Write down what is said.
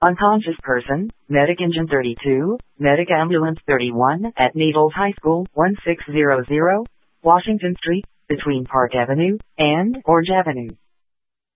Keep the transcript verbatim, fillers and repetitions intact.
Unconscious person, Medic Engine thirty-two, Medic Ambulance thirty-one at Naples High School, one six zero zero, Washington Street, between Park Avenue and Orange Avenue.